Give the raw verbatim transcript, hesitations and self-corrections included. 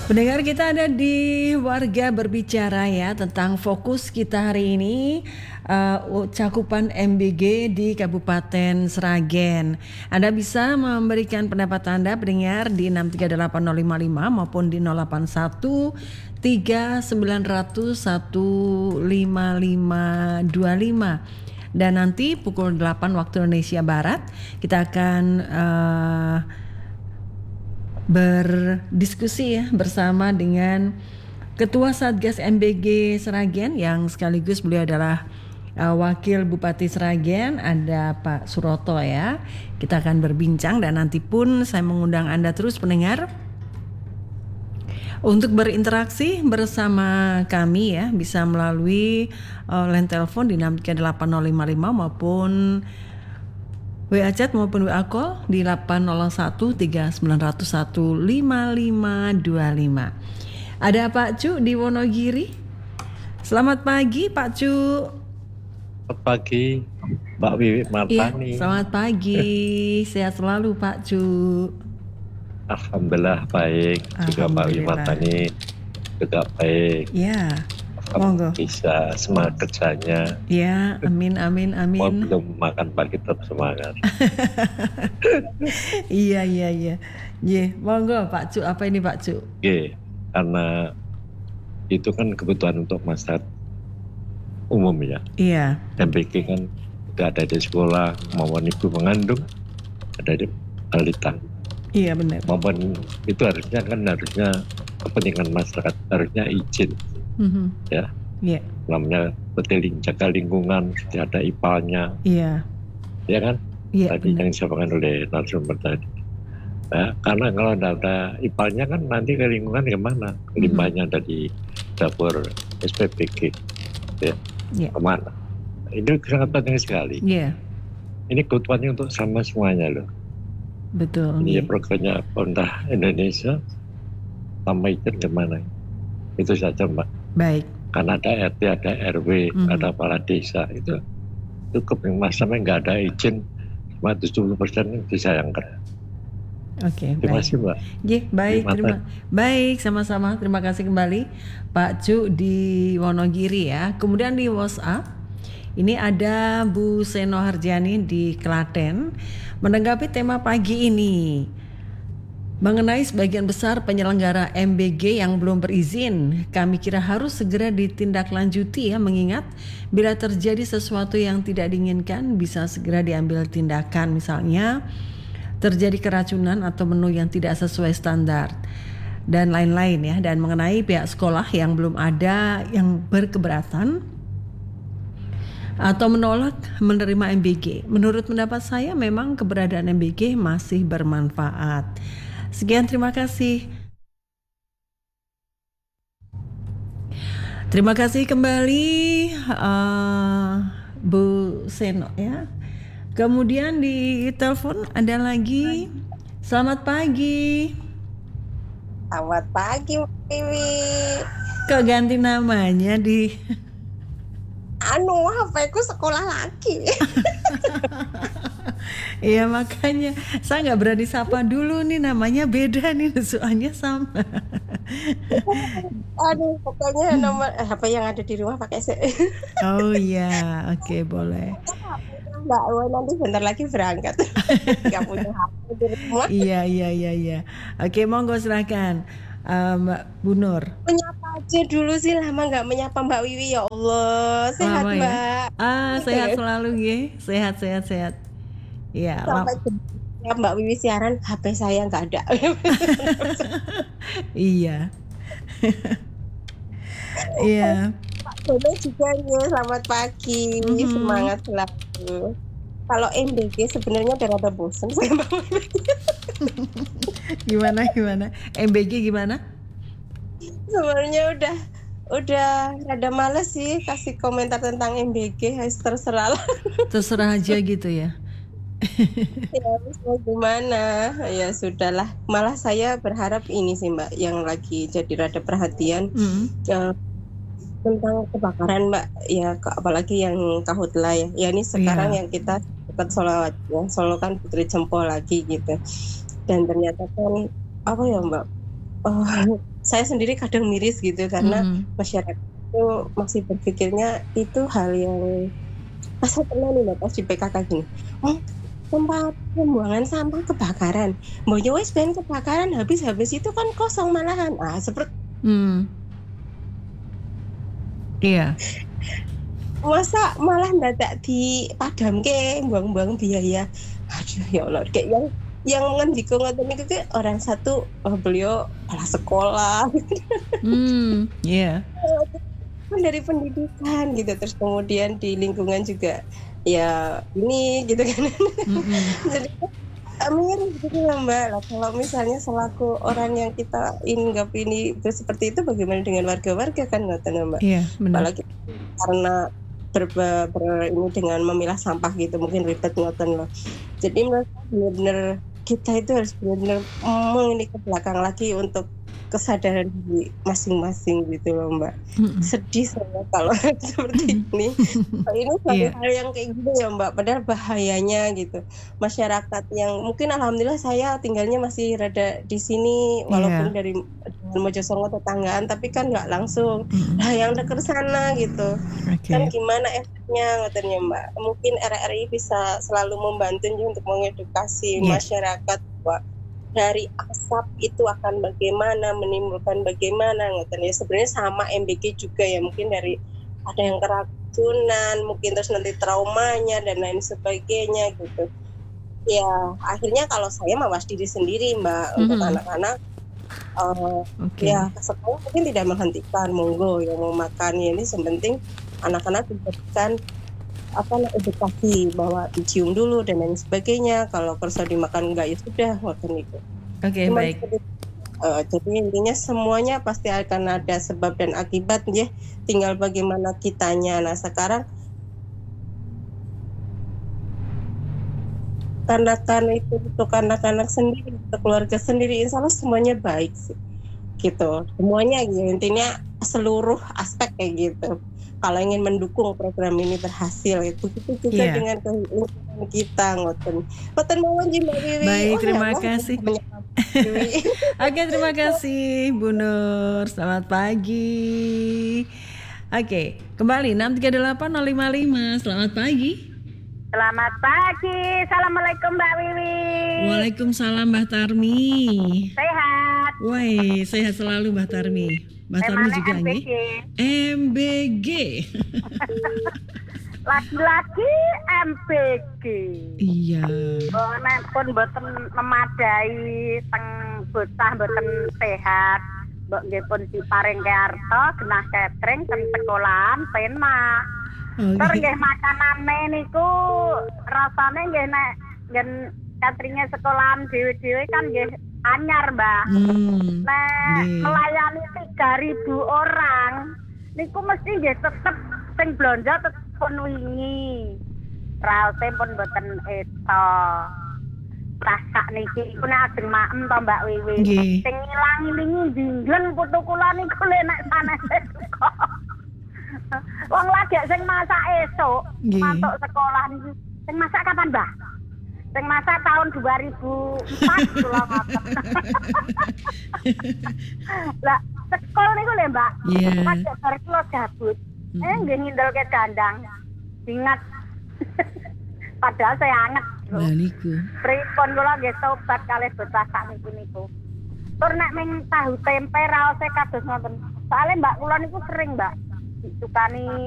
Pendengar, kita ada di Warga Berbicara ya, tentang fokus kita hari ini uh, cakupan M B G di Kabupaten Sragen. Anda bisa memberikan pendapat Anda pendengar di enam tiga delapan nol lima lima maupun di nol delapan satu tiga sembilan nol nol satu lima lima dua lima. Dan nanti pukul delapan waktu Indonesia Barat kita akan uh, berdiskusi ya bersama dengan Ketua Satgas M B G Sragen yang sekaligus beliau adalah uh, Wakil Bupati Sragen, ada Pak Suroto ya. Kita akan berbincang dan nanti pun saya mengundang Anda terus pendengar untuk berinteraksi bersama kami ya, bisa melalui uh, line telepon di enam tiga delapan nol lima lima maupun W A chat maupun W A call di delapan nol satu tiga sembilan nol satu lima lima dua lima. Ada Pak Cu di Wonogiri. Selamat pagi Pak Cu. Selamat pagi Mbak Wiwi Martani. Iya, selamat pagi. Sehat selalu Pak Cu. Alhamdulillah baik. Juga Mbak Wiwi Martani juga baik. Ya. Monggo. Bisa semangat kerjanya. Ya, amin amin amin. Mau belum makan pagi tetap semangat. Iya iya iya. Ye, monggo Pak Cu, apa ini Pak Cu? Oke, karena itu kan kebutuhan untuk masyarakat umum ya. Iya. M B G kan udah ada di sekolah, maupun ibu mengandung, ada di balita. Iya benar. Maupun itu harusnya kan harusnya kepentingan masyarakat, harusnya izin. Mm-hmm. Ya, yeah. Namanya betul jaga lingkungan, ada I P A-nya, iya, yeah. Ya kan, yeah, tadi benar. Yang disampaikan oleh narasumber tadi. Nah, karena kalau tidak ada I P A-nya kan nanti ke lingkungan kemana? Limbahnya mm-hmm. dari dapur S P B G, ya, yeah. Kemana? Ini sangat penting sekali. Iya. Yeah. Ini kebutuhannya untuk sama semuanya loh. Betul. Ini yeah. Programnya pemerintah Indonesia, tambah izin kemana? Itu saja Mbak. Baik. Karena ada R T, ada R W, mm-hmm. ada kepala desa, itu cukup mas sampai nggak ada izin, cuma tujuh puluh persen disayangkan. Oke, okay, terima kasih Mbak. Yeah, baik, terima, baik, sama-sama. Terima kasih kembali Pak Cu di Wonogiri ya. Kemudian di WhatsApp ini ada Bu Seno Harjani di Klaten menanggapi tema pagi ini. Mengenai sebagian besar penyelenggara M B G yang belum berizin, kami kira harus segera ditindaklanjuti ya, mengingat bila terjadi sesuatu yang tidak diinginkan bisa segera diambil tindakan, misalnya terjadi keracunan atau menu yang tidak sesuai standar dan lain-lain ya. Dan mengenai pihak sekolah yang belum ada yang berkeberatan atau menolak menerima M B G, menurut pendapat saya memang keberadaan M B G masih bermanfaat. Sekian, terima kasih. Terima kasih kembali uh, Bu Seno ya. Kemudian di telepon ada lagi. Selamat pagi. Selamat pagi Wiwi. Kok ganti namanya di anu H P-ku sekolah lagi. Iya makanya saya nggak berani sapa dulu nih, namanya beda nih, soalnya sama. Aduh, pokoknya nomor eh, H P yang ada di rumah pakai se. Oh iya, oke okay, boleh. Mbak, nanti bentar lagi berangkat. Gak punya H P di rumah. Iya iya iya iya. Oke, monggo silakan. Uh, Mbak Bu Nur. Menyapa aja dulu sih, lama nggak menyapa Mbak Wiwi, ya Allah. Sehat lama, Mbak. Ya? Ah sehat selalu ya, sehat sehat sehat. Iya. Sampai ya, Mbak Wiwi siaran H P saya nggak ada. Iya. Iya. Pak Dono juga ya, selamat pagi, mm-hmm. Semangat selalu. Kalau M B G sebenarnya udah rada bosan saya Mbak Wiwi. Gimana gimana? M B G gimana? Sebenarnya udah udah rada males sih kasih komentar tentang M B G, harus terserah lah. Terserah aja gitu ya. Ya mau gimana, ya sudahlah. Malah saya berharap ini sih Mbak, yang lagi jadi rada perhatian mm-hmm. uh, tentang kebakaran Mbak, ya apalagi yang Kahutla ya. Ya ini sekarang yeah. yang kita dekat Solo, ya Solo kan Putri Jempol lagi gitu. Dan ternyata kan apa ya Mbak, oh, saya sendiri kadang miris gitu karena hmm. masyarakat itu masih berpikirnya itu hal yang masa pernah nih Mbak pas di P K K gini. Oh, tempat pembuangan sampah kebakaran. Mbaknya wes ben kebakaran habis-habis itu kan kosong malahan. Ah, seperti hmm. Iya. Masa malah dadak di padam ke buang-buang biaya. Aduh ya Allah, kayak yang yang ngendiko ngoten niku ki orang satu oh, beliau kepala sekolah. Hmm, iya. Yeah. Dari pendidikan gitu, terus kemudian di lingkungan juga ya ini gitu kan. Mm-hmm. Jadi miris gitu lah Mbak. Lah kalau misalnya selaku orang yang kita inggap ini seperti itu, bagaimana dengan warga-warga kan ngoten Mbak. Iya, benar. Apalagi karena ber, ber, ini dengan memilah sampah gitu mungkin ribet ngoten loh. Jadi menurut saya benar-benar kita itu harus benar-benar mengindik ke belakang lagi untuk kesadaran diri masing-masing gitu loh Mbak. Mm-hmm. Sedih saya kalau seperti ini. Ini satu yeah. hal yang kayak gitu ya Mbak. Padahal bahayanya gitu. Masyarakat yang mungkin alhamdulillah saya tinggalnya masih rada di sini walaupun yeah. dari Mojosongo tetanggaan, tapi kan nggak langsung. Mm-hmm. Nah yang dekat sana gitu. Okay. Kan gimana efeknya ngotennya Mbak. Mungkin R R I bisa selalu membantu untuk mengedukasi yeah. masyarakat bahwa dari asap itu akan bagaimana, menimbulkan bagaimana ngoten ya. Sebenarnya sama M B G juga ya, mungkin dari ada yang keracunan, mungkin terus nanti traumanya dan lain sebagainya gitu. Ya akhirnya kalau saya mawas diri sendiri Mbak, mm-hmm. untuk anak-anak uh, okay. ya sekolah mungkin tidak menghentikan, monggo yang mau makan ya, ini sepenting anak-anak diberikan apa edukasi bahwa dicium dulu dan lain sebagainya. Kalau kersa dimakan enggak ya sudah ngoten itu. Oke, okay, baik. Uh, jadi intinya semuanya pasti akan ada sebab dan akibat ya. Tinggal bagaimana kitanya. Nah, sekarang anak-anak itu untuk anak-anak sendiri, untuk keluarga sendiri, insya Allah semuanya baik sih. Gitu. Semuanya gitu. Intinya seluruh aspek kayak gitu. Kalau ingin mendukung program ini berhasil itu itu juga yeah. dengan kehidupan kita ngoten. Ngoten mawon Mbak Wiwi. Baik, oh, terima ya, kasih. Oke, terima kasih Bu Nur. Selamat pagi. Oke, kembali enam tiga delapan nol lima lima. Selamat pagi. Selamat pagi. Assalamualaikum Mbak Wiwi. Waalaikumsalam Mbak Tarmi. Sehat. Woi, sehat selalu Mbak Tarmi. Mbak Tarmi juga nih. M B G. Lagi-lagi M B G. Iya. Oh, nek pun mboten memadai teng bocah mboten sehat. Mbok nggih pun diparing ke arta genah catering teng sekolahan penak. Okay. Terus nggih makanane niku rasane nggih nek ngen cateringe sekolahan dhewe-dhewe kan nggih anyar Mbak. Hmm, nah, yeah. melayani tiga ribu orang niku mesti nggih tetep sing blonjo tetep pun wingi. Raote pun mboten eta. Lah sak niki iku nek ajeng maem to Mbak Wiwi. Yeah. Sing ngilang-ilingi dinglen putu kula niku lek nek sanese kok. Wong lagi sing masak esuk, yeah. masuk sekolah niku. Sing masak kapan, Mbak? Sing masak tahun dua ribu empat kula ngoten. Lah, sekolah niku lho, Mbak. Iya. Pas bar kula gabut. Hmm. Eh nggih ngindelke dandang. Ingat. Padahal saya anget. Lah niku. Pripun kula nggih tobat kalih bocah sak niku niku. Tur nek ming tahu tempe raose kados ngoten. Soale Mbak kula niku sering, Mbak. Disukani